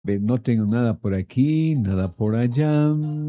No tengo nada por aquí, nada por allá.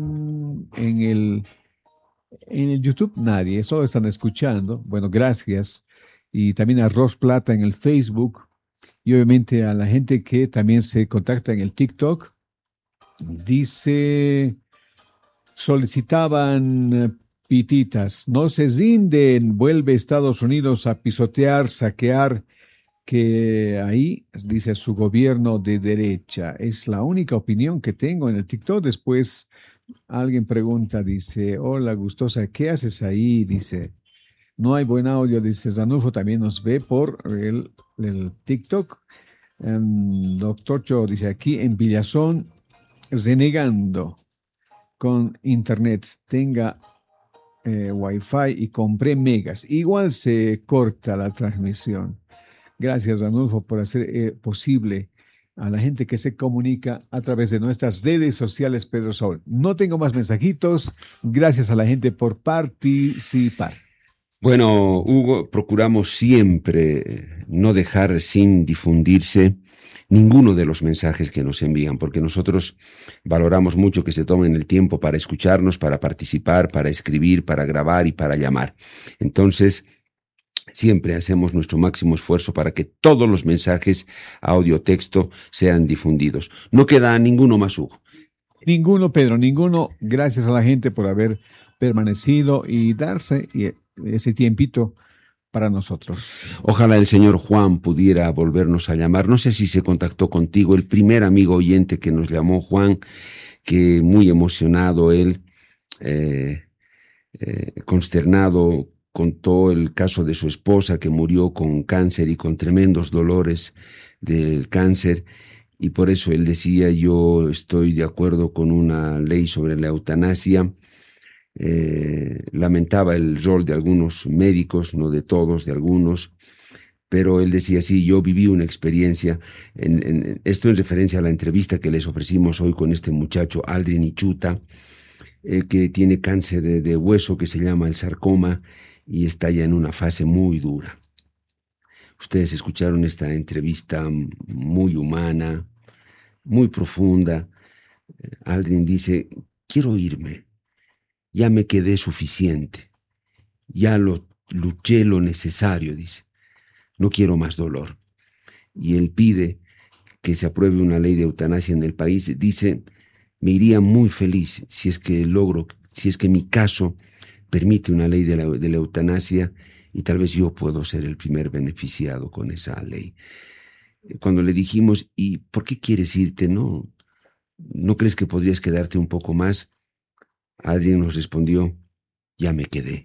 En el YouTube nadie, solo están escuchando. Bueno, gracias. Y también a Ros Plata en el Facebook. Y obviamente a la gente que también se contacta en el TikTok. Dice, solicitaban pititas, no se rinden, vuelve Estados Unidos a pisotear, saquear, que ahí dice su gobierno de derecha. Es la única opinión que tengo en el TikTok. Después alguien pregunta, dice, hola gustosa, ¿qué haces ahí? Dice, no hay buen audio, dice Ranulfo, también nos ve por el TikTok. Doctor Cho dice aquí en Villazón, renegando con internet, tenga Wi-Fi y compré megas. Igual se corta la transmisión. Gracias, Ranulfo, por hacer posible a la gente que se comunica a través de nuestras redes sociales, Pedro Sol. No tengo más mensajitos. Gracias a la gente por participar. Bueno, Hugo, procuramos siempre no dejar sin difundirse ninguno de los mensajes que nos envían, porque nosotros valoramos mucho que se tomen el tiempo para escucharnos, para participar, para escribir, para grabar y para llamar. Entonces, siempre hacemos nuestro máximo esfuerzo para que todos los mensajes, audio, texto, sean difundidos. No queda ninguno más, Hugo. Ninguno, Pedro, ninguno. Gracias a la gente por haber permanecido y darse ese tiempito para nosotros. Ojalá el señor Juan pudiera volvernos a llamar. No sé si se contactó contigo, el primer amigo oyente que nos llamó, Juan, que muy emocionado él, consternado, contó el caso de su esposa que murió con cáncer y con tremendos dolores del cáncer, y por eso él decía, yo estoy de acuerdo con una ley sobre la eutanasia. Lamentaba el rol de algunos médicos, no de todos, de algunos, pero él decía, sí, yo viví una experiencia, esto en referencia a la entrevista que les ofrecimos hoy con este muchacho, Aldrin Ichuta, que tiene cáncer de hueso que se llama el sarcoma y está ya en una fase muy dura. Ustedes escucharon esta entrevista muy humana, muy profunda. Aldrin dice, quiero irme, ya me quedé suficiente, ya luché lo necesario, dice, no quiero más dolor. Y él pide que se apruebe una ley de eutanasia en el país. Dice, me iría muy feliz si es que mi caso permite una ley de la eutanasia, y tal vez yo puedo ser el primer beneficiado con esa ley. Cuando le dijimos, ¿y por qué quieres irte? ¿No crees que podrías quedarte un poco más? Adrián nos respondió, ya me quedé,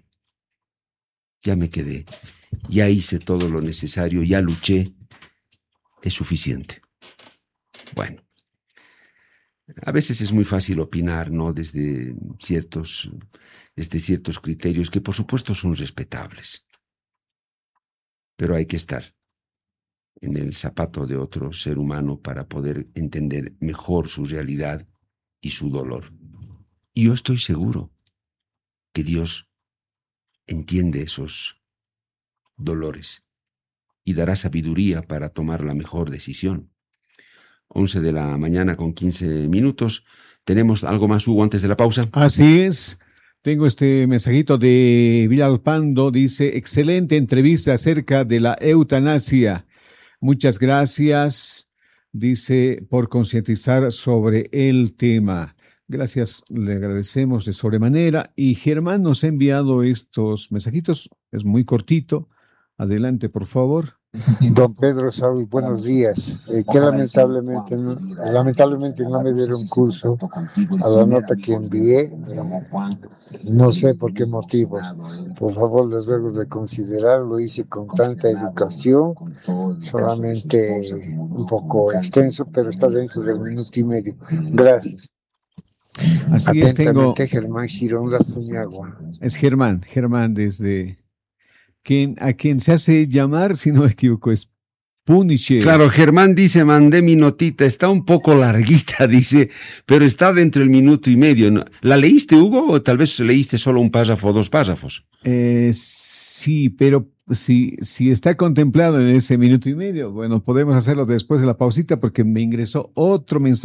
ya hice todo lo necesario, ya luché, es suficiente. Bueno, a veces es muy fácil opinar, ¿no? Desde ciertos criterios que por supuesto son respetables, pero hay que estar en el zapato de otro ser humano para poder entender mejor su realidad y su dolor. Y yo estoy seguro que Dios entiende esos dolores y dará sabiduría para tomar la mejor decisión. 11 de la mañana con 15 minutos. ¿Tenemos algo más, Hugo, antes de la pausa? Así es. Tengo este mensajito de Villalpando. Dice, excelente entrevista acerca de la eutanasia. Muchas gracias, dice, por concientizar sobre el tema. Gracias, le agradecemos de sobremanera. Y Germán nos ha enviado estos mensajitos. Es muy cortito. Adelante, por favor. Don Pedro Saúl, buenos días. Que lamentablemente no me dieron curso a la nota que envié. No sé por qué motivos. Por favor, les ruego de considerar. Lo hice con tanta educación, solamente un poco extenso, pero está dentro del minuto y medio. Gracias. Así es, Atentamente, Germán Girón Lazuñagua. Es Germán desde a quien se hace llamar, si no me equivoco, es Punisher. Claro, Germán dice, mandé mi notita, está un poco larguita, dice, pero está dentro del minuto y medio. ¿La leíste, Hugo, o tal vez leíste solo un párrafo o dos párrafos? Sí, pero si está contemplado en ese minuto y medio, bueno, podemos hacerlo después de la pausita porque me ingresó otro mensaje.